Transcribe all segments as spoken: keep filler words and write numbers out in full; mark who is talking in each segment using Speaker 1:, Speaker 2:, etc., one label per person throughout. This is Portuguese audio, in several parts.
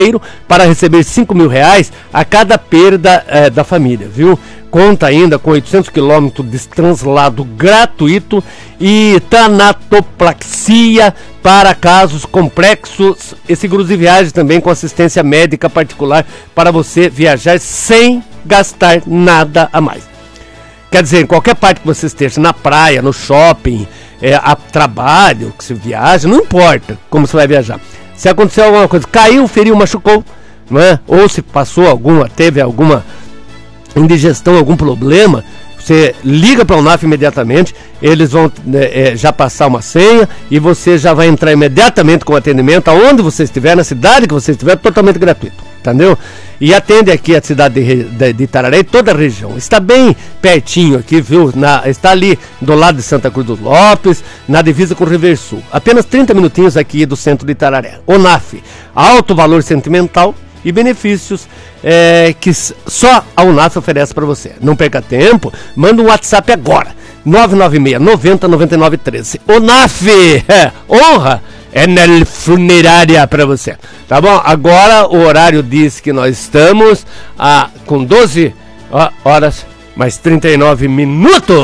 Speaker 1: para receber cinco mil reais a cada perda eh, da família, viu? Conta ainda com oitocentos quilômetros de translado gratuito e tanatoplaxia para casos complexos e seguros de viagem também com assistência médica particular para você viajar sem gastar nada a mais. Quer dizer, em qualquer parte que você esteja, na praia, no shopping, é, a trabalho, que você viaja, não importa como você vai viajar. Se aconteceu alguma coisa, caiu, feriu, machucou, não é? Ou se passou alguma, teve alguma indigestão, algum problema, você liga para a UNAF imediatamente, eles vão é, já passar uma senha e você já vai entrar imediatamente com o atendimento aonde você estiver, na cidade que você estiver, totalmente gratuito, entendeu? E atende aqui a cidade de, de, de Itararé e toda a região. Está bem pertinho aqui, viu? Na, está ali do lado de Santa Cruz dos Lopes, na divisa com o Riversul. Apenas trinta minutinhos aqui do centro de Itararé. UNAF, alto valor sentimental e benefícios é, que só a UNAF oferece para você. Não perca tempo, manda um WhatsApp agora, nove nove seis, noventa, noventa e nove, treze. UNAF, é, honra é na funerária para você, tá bom? Agora o horário diz que nós estamos a, com doze horas mais trinta e nove minutos.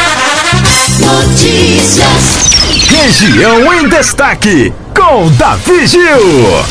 Speaker 2: Notícias. Região em destaque com Davi Gil.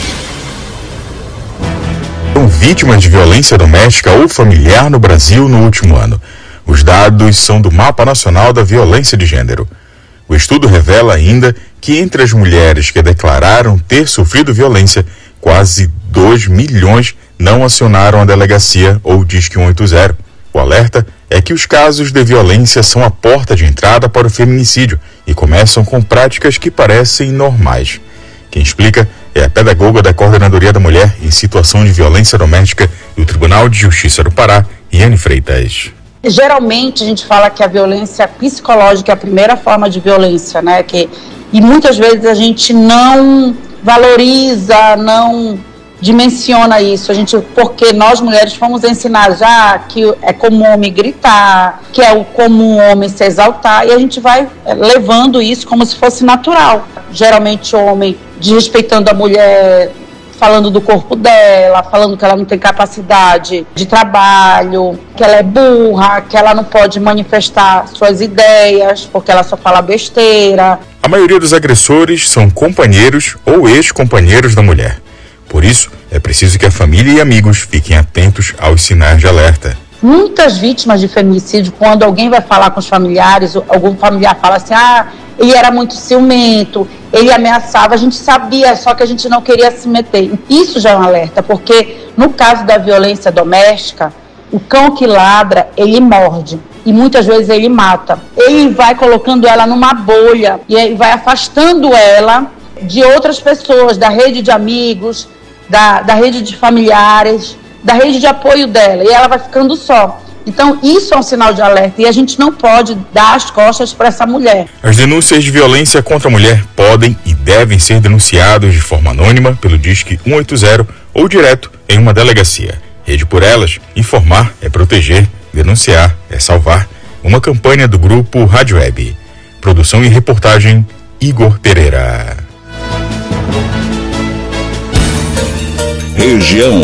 Speaker 3: São vítimas de violência doméstica ou familiar no Brasil no último ano. Os dados são do Mapa Nacional da Violência de Gênero. O estudo revela ainda que entre as mulheres que declararam ter sofrido violência, quase dois milhões não acionaram a delegacia ou Disque cento e oitenta. O alerta é que os casos de violência são a porta de entrada para o feminicídio e começam com práticas que parecem normais. Quem explica é a pedagoga da Coordenadoria da Mulher em Situação de Violência Doméstica do Tribunal de Justiça do Pará, Iane Freitas.
Speaker 4: Geralmente a gente fala que a violência psicológica é a primeira forma de violência, né? Que, e muitas vezes a gente não valoriza, não dimensiona isso, a gente, porque nós mulheres fomos ensinadas já que é comum homem gritar, que é comum homem se exaltar, e a gente vai levando isso como se fosse natural. Geralmente o homem desrespeitando a mulher, falando do corpo dela, falando que ela não tem capacidade de trabalho, que ela é burra, que ela não pode manifestar suas ideias, porque ela só fala besteira.
Speaker 3: A maioria dos agressores são companheiros ou ex-companheiros da mulher. Por isso, é preciso que a família e amigos fiquem atentos aos sinais de alerta.
Speaker 4: Muitas vítimas de feminicídio, quando alguém vai falar com os familiares, algum familiar fala assim, ah, ele era muito ciumento, ele ameaçava, a gente sabia, só que a gente não queria se meter. Isso já é um alerta, porque no caso da violência doméstica, o cão que ladra, ele morde. E muitas vezes ele mata. Ele vai colocando ela numa bolha e ele vai afastando ela de outras pessoas, da rede de amigos, da, da rede de familiares, da rede de apoio dela. E ela vai ficando só. Então, isso é um sinal de alerta e a gente não pode dar as costas para essa mulher.
Speaker 3: As denúncias de violência contra a mulher podem e devem ser denunciadas de forma anônima pelo Disque cento e oitenta ou direto em uma delegacia. Rede por Elas, informar é proteger, denunciar é salvar. Uma campanha do grupo Rádio Web. Produção e reportagem, Igor Pereira.
Speaker 2: Região